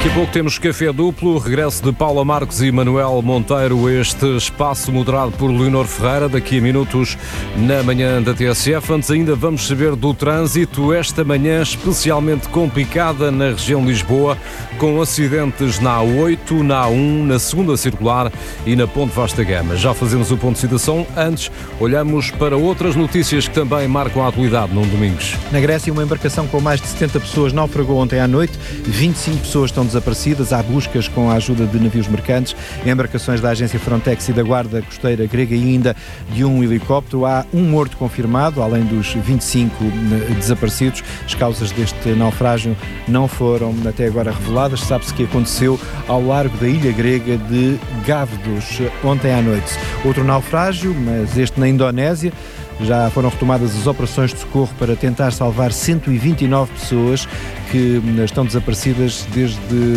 Daqui a pouco temos Café Duplo, regresso de Paula Marques e Manuel Monteiro, este espaço moderado por Leonor Ferreira, daqui a minutos na manhã da TSF. Antes ainda vamos saber do trânsito, esta manhã especialmente complicada na região de Lisboa, com acidentes na A8, na A1, na segunda circular e na Ponte Vasta Gama. Já fazemos o ponto de situação, antes olhamos para outras notícias que também marcam a atualidade num Domingos. Na Grécia, uma embarcação com mais de 70 pessoas naufragou ontem à noite, 25 pessoas estão desaparecidas, há buscas com a ajuda de navios mercantes, embarcações da agência Frontex e da Guarda Costeira Grega e ainda de um helicóptero. Há um morto confirmado, além dos 25 desaparecidos. As causas deste naufrágio não foram até agora reveladas. Sabe-se que aconteceu ao largo da ilha grega de Gavdos, ontem à noite. Outro naufrágio, mas este na Indonésia. Já foram retomadas as operações de socorro para tentar salvar 129 pessoas que estão desaparecidas desde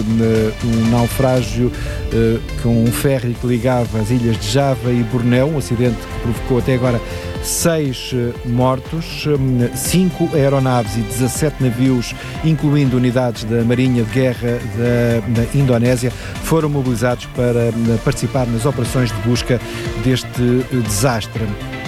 um naufrágio com um ferry que ligava as ilhas de Java e Bornéu, um acidente que provocou até agora 6 mortos, 5 aeronaves e 17 navios, incluindo unidades da Marinha de Guerra da Indonésia, foram mobilizados para participar nas operações de busca deste desastre.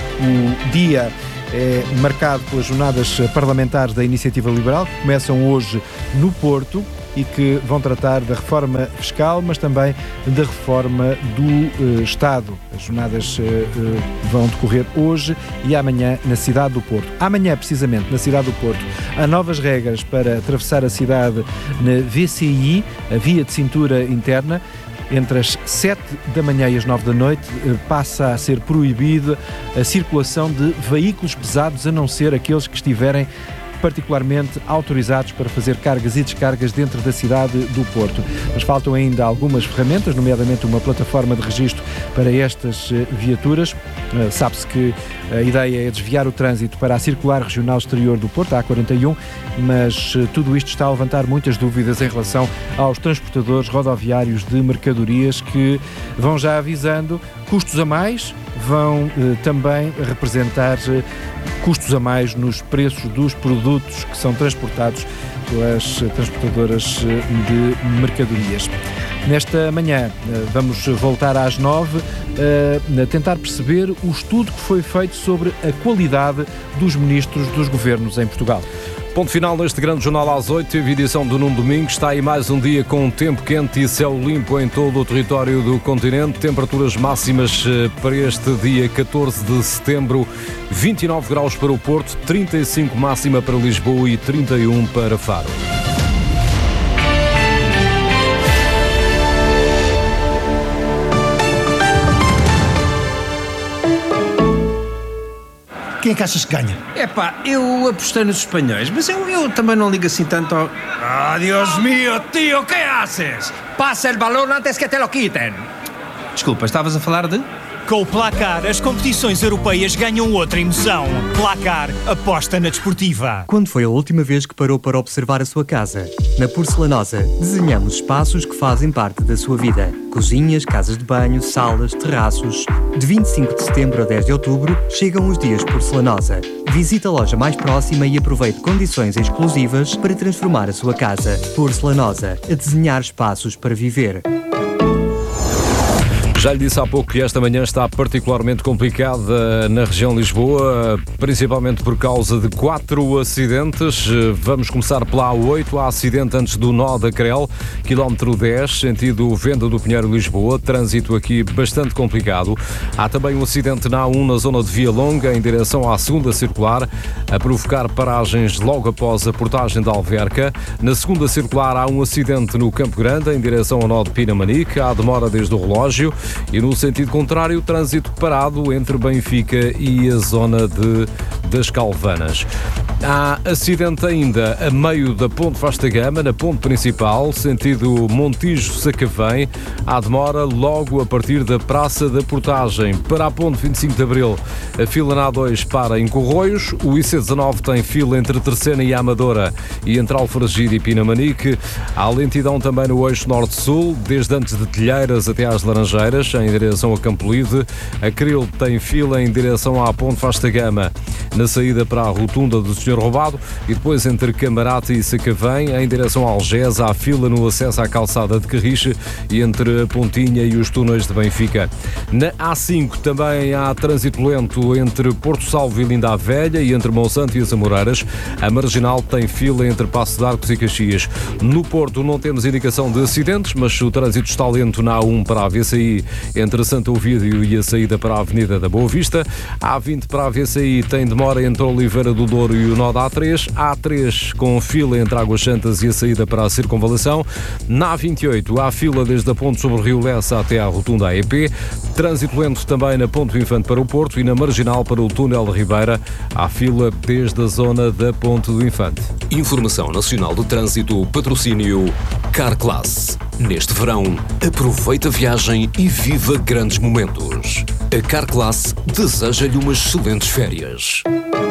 O dia é marcado pelas jornadas parlamentares da Iniciativa Liberal, que começam hoje no Porto e que vão tratar da reforma fiscal, mas também da reforma do Estado. As jornadas vão decorrer hoje e amanhã na cidade do Porto. Amanhã, precisamente, na cidade do Porto, há novas regras para atravessar a cidade na VCI, a via de cintura interna. Entre as 7 da manhã e as 9 da noite passa a ser proibida a circulação de veículos pesados, a não ser aqueles que estiverem particularmente autorizados para fazer cargas e descargas dentro da cidade do Porto. Mas faltam ainda algumas ferramentas, nomeadamente uma plataforma de registro para estas viaturas. Sabe-se que a ideia é desviar o trânsito para a circular regional exterior do Porto, a A41, mas tudo isto está a levantar muitas dúvidas em relação aos transportadores rodoviários de mercadorias, que vão já avisando custos a mais, vão também representar custos a mais nos preços dos produtos que são transportados pelas transportadoras de mercadorias. Nesta manhã vamos voltar às 9 a tentar perceber o estudo que foi feito sobre a qualidade dos ministros dos governos em Portugal. Ponto final neste grande jornal às 8, teve edição do Nuno Domingos. Está aí mais um dia com tempo quente e céu limpo em todo o território do continente. Temperaturas máximas para este dia 14 de setembro, 29 graus para o Porto, 35 máxima para Lisboa e 31 para Faro. Quem é que achas que ganha? Eu apostei nos espanhóis, mas eu também não ligo assim tanto ao... Dios mío, tío, ¿qué haces? Passa el balón antes que te lo quiten. Desculpa, estavas a falar de... Com o Placar, as competições europeias ganham outra emoção. Placar, aposta na desportiva. Quando foi a última vez que parou para observar a sua casa? Na Porcelanosa, desenhamos espaços que fazem parte da sua vida. Cozinhas, casas de banho, salas, terraços. De 25 de setembro a 10 de outubro, chegam os dias Porcelanosa. Visite a loja mais próxima e aproveite condições exclusivas para transformar a sua casa. Porcelanosa, a desenhar espaços para viver. Já lhe disse há pouco que esta manhã está particularmente complicada na região de Lisboa, principalmente por causa de 4 acidentes. Vamos começar pela A8, há acidente antes do nó da Crel, quilómetro 10, sentido Venda do Pinheiro, Lisboa, trânsito aqui bastante complicado. Há também um acidente na A1 na zona de Via Longa, em direção à segunda circular, a provocar paragens logo após a portagem de Alverca. Na segunda circular há um acidente no Campo Grande, em direção ao nó de Pinamanique, há demora desde o relógio. E no sentido contrário, trânsito parado entre Benfica e a zona das Calvanas. Há acidente ainda a meio da Ponte Vasta Gama, na ponte principal, sentido Montijo-Sacavém. Há demora logo a partir da Praça da Portagem. Para a ponte 25 de Abril, a fila na A2 para em Corroios. O IC19 tem fila entre Terceira e Amadora e entre Alfragide e Pinamanique. Há lentidão também no eixo norte-sul, desde antes de Telheiras até às Laranjeiras. Aveiras, em direção a Campolide. A Cril tem fila em direção à Ponte Vasta Gama, na saída para a Rotunda do Senhor Roubado, e depois entre Camarate e Sacavém, em direção a Algés, há fila no acesso à calçada de Carriche e entre a Pontinha e os túneis de Benfica. Na A5 também há trânsito lento entre Porto Salvo e Linda a Velha e entre Monsanto e as Amoreiras. A Marginal tem fila entre Passo de Arcos e Caxias. No Porto não temos indicação de acidentes, mas o trânsito está lento na A1 para a VCI entre Santo Ovídio e a saída para a Avenida da Boa Vista. A A20 para a VCI tem demora entre Oliveira do Douro e o nó da A3. A A3 com fila entre Águas Santas e a saída para a Circunvalação. Na A28 há fila desde a ponte sobre o Rio Lessa até à rotunda AEP. Trânsito lento também na Ponte do Infante para o Porto e na Marginal para o túnel de Ribeira. Há fila desde a zona da Ponte do Infante. Informação Nacional de Trânsito, patrocínio Carclass. Neste verão, aproveita a viagem e viva grandes momentos. A Carclass deseja-lhe umas excelentes férias.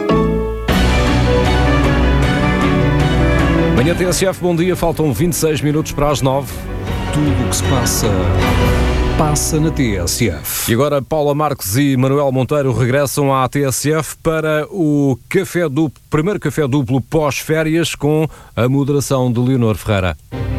Manhã TSF, bom dia, faltam 26 minutos para as 9. Tudo o que se passa na TSF. E agora Paula Marques e Manuel Monteiro regressam à TSF para o primeiro café duplo pós-férias com a moderação de Leonor Ferreira.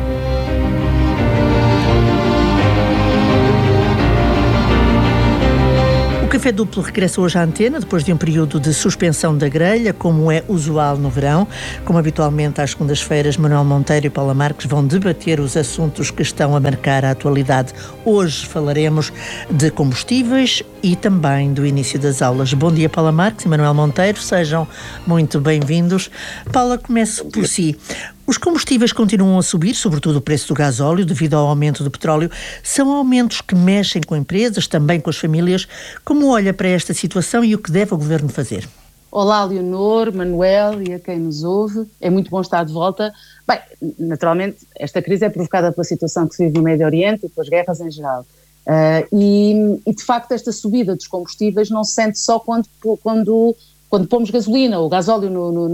O Café Duplo regressa hoje à antena, depois de um período de suspensão da grelha, como é usual no verão. Como habitualmente, às segundas-feiras, Manuel Monteiro e Paula Marques vão debater os assuntos que estão a marcar a atualidade. Hoje falaremos de combustíveis e também do início das aulas. Bom dia, Paula Marques e Manuel Monteiro, sejam muito bem-vindos. Paula, começo por si. Os combustíveis continuam a subir, sobretudo o preço do gasóleo, devido ao aumento do petróleo. São aumentos que mexem com empresas, também com as famílias. Como olha para esta situação e o que deve o Governo fazer? Olá, Leonor, Manuel e a quem nos ouve. É muito bom estar de volta. Bem, naturalmente, esta crise é provocada pela situação que se vive no Médio Oriente e pelas guerras em geral. E de facto, esta subida dos combustíveis não se sente só quando pomos gasolina ou gasóleo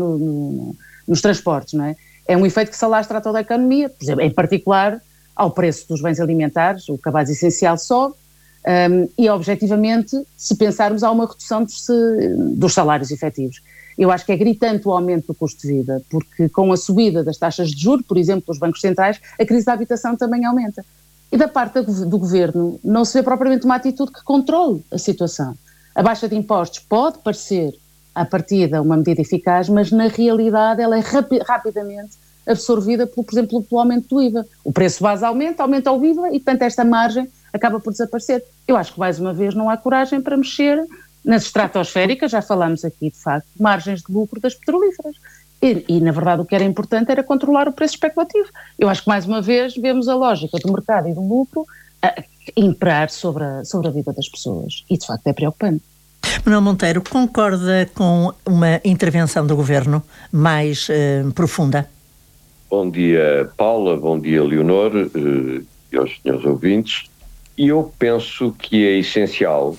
nos transportes, não é? É um efeito que se alastra a toda a economia, por exemplo, em particular ao preço dos bens alimentares, o cabaz essencial sobe, e objetivamente, se pensarmos, há uma redução dos salários efetivos. Eu acho que é gritante o aumento do custo de vida, porque com a subida das taxas de juros, por exemplo, dos bancos centrais, a crise da habitação também aumenta. E da parte do Governo não se vê propriamente uma atitude que controle a situação. A baixa de impostos pode parecer à partida uma medida eficaz, mas na realidade ela é rapidamente absorvida, por exemplo, pelo aumento do IVA. O preço base aumenta o IVA e, portanto, esta margem acaba por desaparecer. Eu acho que, mais uma vez, não há coragem para mexer nas estratosféricas, já falámos aqui, de facto, margens de lucro das petrolíferas. E, na verdade, o que era importante era controlar o preço especulativo. Eu acho que, mais uma vez, vemos a lógica do mercado e do lucro a imperar sobre a vida das pessoas. E, de facto, é preocupante. Manuel Monteiro, concorda com uma intervenção do Governo mais profunda? Bom dia, Paula, bom dia, Leonor, e aos senhores ouvintes. E eu penso que é essencial,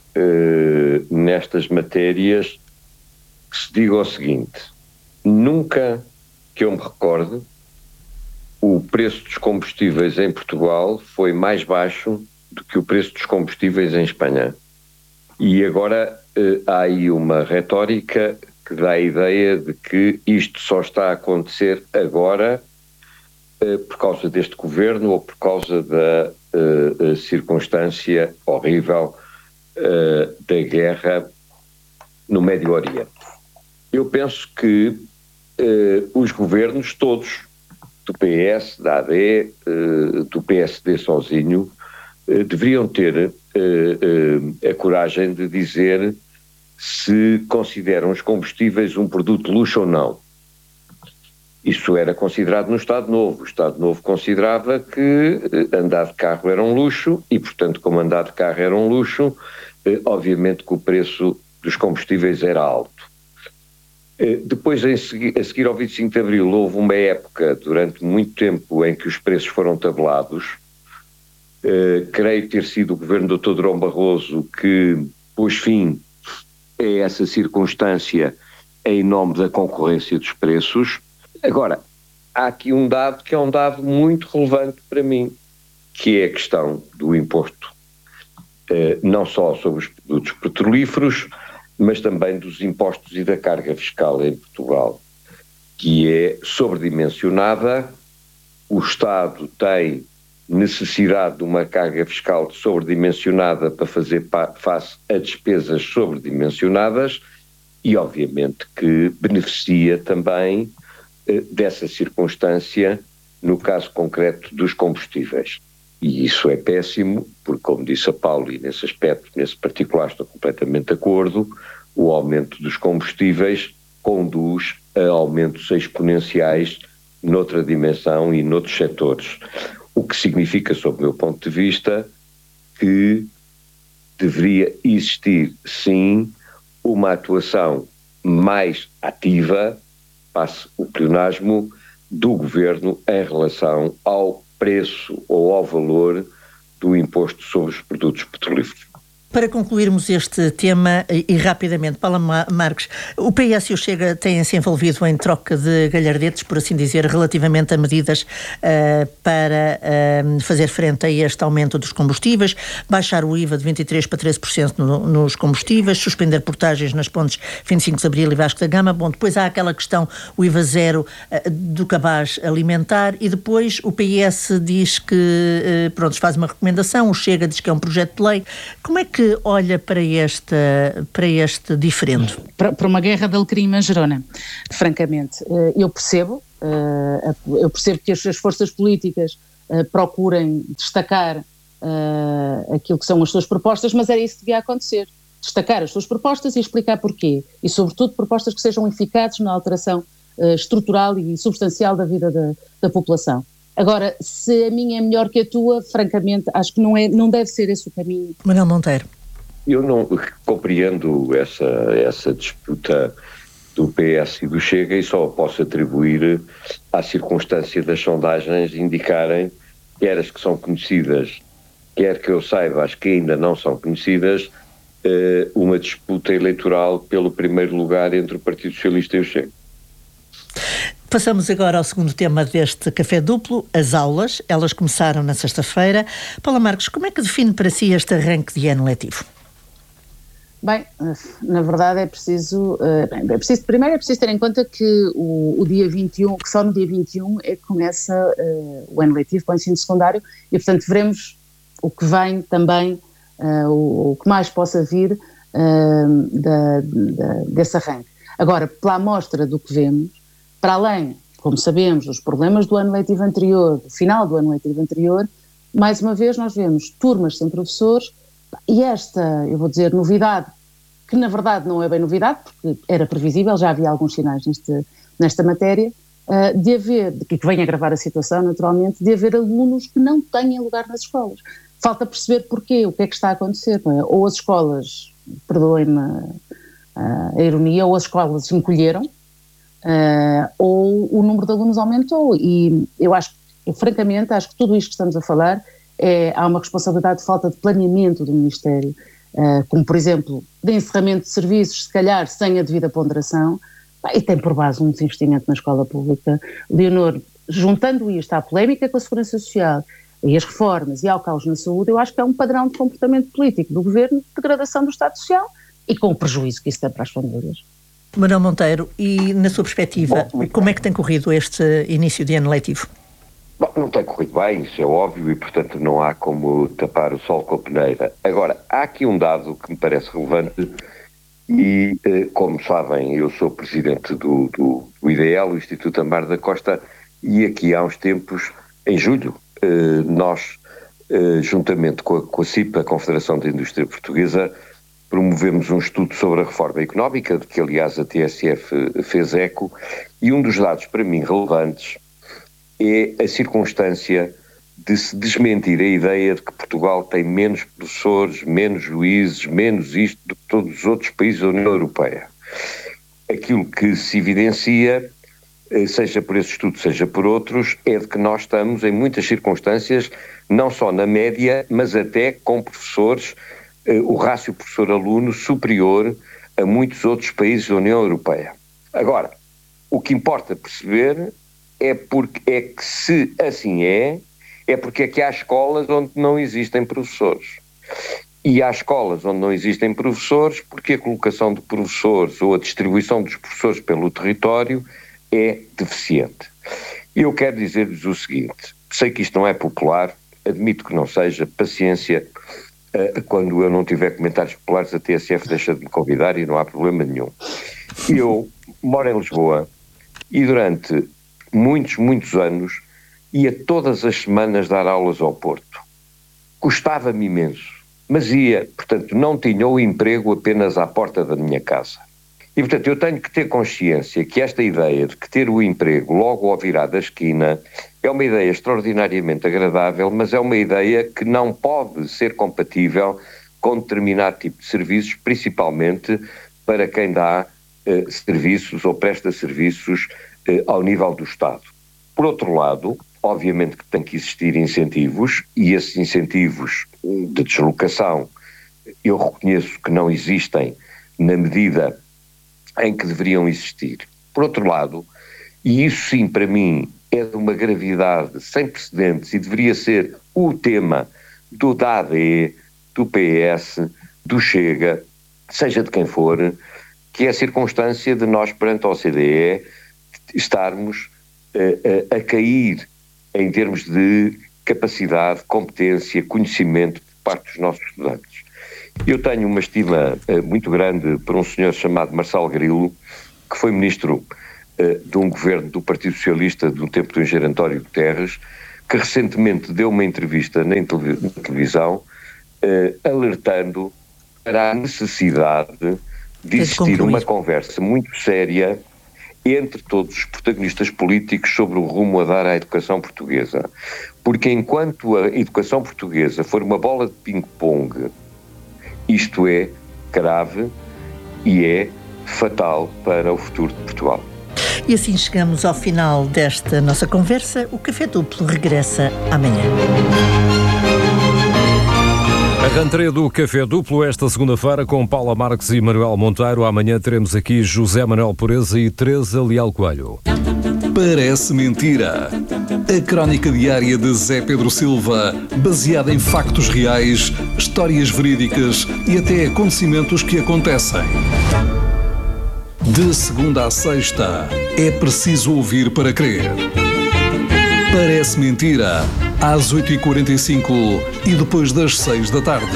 nestas matérias, que se diga o seguinte: nunca que eu me recorde, o preço dos combustíveis em Portugal foi mais baixo do que o preço dos combustíveis em Espanha. E agora há aí uma retórica que dá a ideia de que isto só está a acontecer agora por causa deste governo ou por causa da circunstância horrível da guerra no Médio Oriente. Eu penso que os governos todos, do PS, da AD, do PSD sozinho, deveriam ter a coragem de dizer se consideram os combustíveis um produto de luxo ou não. Isso era considerado no Estado Novo. O Estado Novo considerava que andar de carro era um luxo e, portanto, como andar de carro era um luxo, obviamente que o preço dos combustíveis era alto. Depois, a seguir ao 25 de Abril, houve uma época, durante muito tempo, em que os preços foram tabelados. Creio ter sido o governo do Dr. Durão Barroso que pôs fim a essa circunstância em nome da concorrência dos preços. Agora, há aqui um dado que é um dado muito relevante para mim, que é a questão do imposto não só sobre os produtos petrolíferos, mas também dos impostos e da carga fiscal em Portugal, que é sobredimensionada. O Estado tem necessidade de uma carga fiscal sobredimensionada para fazer face a despesas sobredimensionadas e, obviamente, que beneficia também dessa circunstância no caso concreto dos combustíveis. E isso é péssimo, porque, como disse a Paulo, e nesse aspecto, nesse particular, estou completamente de acordo, o aumento dos combustíveis conduz a aumentos exponenciais noutra dimensão e noutros setores. O que significa, sob o meu ponto de vista, que deveria existir, sim, uma atuação mais ativa, passe o pleonasmo, do Governo em relação ao preço ou ao valor do imposto sobre os produtos petrolíferos. Para concluirmos este tema, e rapidamente, Paula Marques, o PS e o Chega têm-se envolvido em troca de galhardetes, por assim dizer, relativamente a medidas para fazer frente a este aumento dos combustíveis, baixar o IVA de 23% para 13% nos combustíveis, suspender portagens nas pontes 25 de Abril e Vasco da Gama. Bom, depois há aquela questão, o IVA zero do cabaz alimentar, e depois o PS diz que, faz uma recomendação, o Chega diz que é um projeto de lei. Como é que olha para este diferendo? Para uma guerra de alecrim Gerona, francamente. Eu percebo que as forças políticas procurem destacar aquilo que são as suas propostas, mas era isso que devia acontecer. Destacar as suas propostas e explicar porquê. E, sobretudo, propostas que sejam eficazes na alteração estrutural e substancial da vida da população. Agora, se a minha é melhor que a tua, francamente, acho que não deve ser esse o caminho. Manuel Monteiro. Eu não compreendo essa disputa do PS e do Chega e só a posso atribuir à circunstância das sondagens indicarem, quer as que são conhecidas, quer que eu saiba as que ainda não são conhecidas, uma disputa eleitoral pelo primeiro lugar entre o Partido Socialista e o Chega. Passamos agora ao segundo tema deste Café Duplo, as aulas. Elas começaram na sexta-feira. Paula Marques, como é que define para si este arranque de ano letivo? Bem, na verdade primeiro é preciso ter em conta que o dia 21, que só no dia 21 é que começa o ano letivo para o ensino secundário e, portanto, veremos o que vem também, o que mais possa vir desse arranque. Agora, pela amostra do que vemos, para além, como sabemos, dos problemas do ano letivo anterior, do final do ano letivo anterior, mais uma vez nós vemos turmas sem professores e esta, eu vou dizer, novidade, que na verdade não é bem novidade, porque era previsível, já havia alguns sinais nesta matéria, de haver, que vem agravar a situação naturalmente, de haver alunos que não têm lugar nas escolas. Falta perceber porquê, o que é que está a acontecer, não é? Ou as escolas, perdoem-me a ironia, ou as escolas encolheram, ou o número de alunos aumentou, e eu francamente acho que tudo isto que estamos a falar há uma responsabilidade de falta de planeamento do Ministério, como por exemplo de encerramento de serviços, se calhar sem a devida ponderação, e tem por base um desinvestimento na escola pública. Leonor, juntando isto à polémica com a Segurança Social e as reformas e ao caos na saúde, eu acho que é um padrão de comportamento político do Governo de degradação do Estado Social e com o prejuízo que isso tem para as famílias. Manuel Monteiro, e na sua perspectiva, como é que tem corrido este início de ano letivo? Bom, não tem corrido bem, isso é óbvio, e portanto não há como tapar o sol com a peneira. Agora, há aqui um dado que me parece relevante e, como sabem, eu sou presidente do IDL, o Instituto Amar da Costa, e aqui há uns tempos, em julho, nós, juntamente com a CIP, a Confederação da Indústria Portuguesa, promovemos um estudo sobre a reforma económica, de que aliás a TSF fez eco, e um dos dados para mim relevantes é a circunstância de se desmentir a ideia de que Portugal tem menos professores, menos juízes, menos isto do que todos os outros países da União Europeia. Aquilo que se evidencia, seja por esse estudo, seja por outros, é de que nós estamos em muitas circunstâncias, não só na média, mas até com professores, o rácio professor-aluno superior a muitos outros países da União Europeia. Agora, o que importa perceber é que se assim é porque é que há escolas onde não existem professores. E há escolas onde não existem professores porque a colocação de professores ou a distribuição dos professores pelo território é deficiente. Eu quero dizer-lhes o seguinte, sei que isto não é popular, admito que não seja, paciência, quando eu não tiver comentários populares a TSF deixa de me convidar e não há problema nenhum. Eu moro em Lisboa e durante muitos anos ia todas as semanas dar aulas ao Porto. Custava-me imenso. Mas ia, portanto, não tinha o emprego apenas à porta da minha casa. E, portanto, eu tenho que ter consciência que esta ideia de que ter o emprego logo ao virar da esquina é uma ideia extraordinariamente agradável, mas é uma ideia que não pode ser compatível com determinado tipo de serviços, principalmente para quem dá serviços ou presta serviços ao nível do Estado. Por outro lado, obviamente que tem que existir incentivos, e esses incentivos de deslocação eu reconheço que não existem na medida em que deveriam existir. Por outro lado, e isso sim para mim é de uma gravidade sem precedentes e deveria ser o tema da AD, do PS, do Chega, seja de quem for, que é a circunstância de nós perante a OCDE estarmos a cair em termos de capacidade, competência, conhecimento por parte dos nossos estudantes. Eu tenho uma estima muito grande por um senhor chamado Marcelo Grilo, que foi ministro de um governo do Partido Socialista do tempo do engenheiro António Guterres, que recentemente deu uma entrevista na televisão alertando para a necessidade de existir uma conversa muito séria entre todos os protagonistas políticos sobre o rumo a dar à educação portuguesa. Porque enquanto a educação portuguesa for uma bola de ping-pong, isto é grave e é fatal para o futuro de Portugal. E assim chegamos ao final desta nossa conversa. O Café Duplo regressa amanhã. A rentrée do Café Duplo esta segunda-feira com Paula Marques e Manuel Monteiro. Amanhã teremos aqui José Manuel Pureza e Teresa Leal Coelho. Parece mentira. A crónica diária de Zé Pedro Silva, baseada em factos reais, histórias verídicas e até acontecimentos que acontecem. De segunda a sexta, é preciso ouvir para crer. Parece mentira. Às 8h45 e depois das 6 da tarde.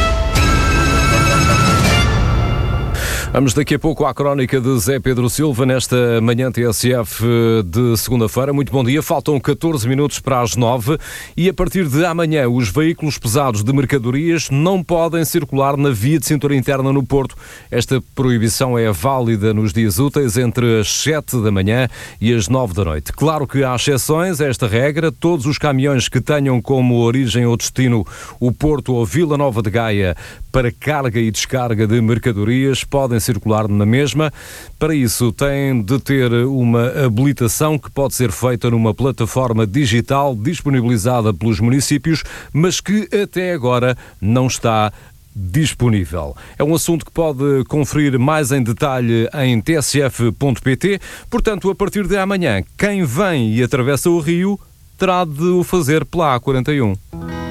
Vamos daqui a pouco à crónica de Zé Pedro Silva nesta manhã TSF de segunda-feira. Muito bom dia, faltam 14 minutos para as 9 e a partir de amanhã os veículos pesados de mercadorias não podem circular na via de cintura interna no Porto. Esta proibição é válida nos dias úteis entre as 7 da manhã e as 9 da noite. Claro que há exceções a esta regra. Todos os caminhões que tenham como origem ou destino o Porto ou Vila Nova de Gaia para carga e descarga de mercadorias podem circular na mesma. Para isso, têm de ter uma habilitação que pode ser feita numa plataforma digital disponibilizada pelos municípios, mas que até agora não está disponível. É um assunto que pode conferir mais em detalhe em tsf.pt. Portanto, a partir de amanhã, quem vem e atravessa o rio terá de o fazer pela A41.